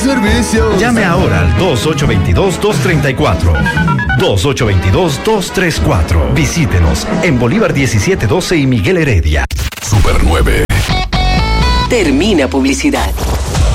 servicio! Llame ahora al 2822-234. 2822-234. Visítenos en Bolívar 1712 y Miguel Heredia. Super 9. Termina publicidad.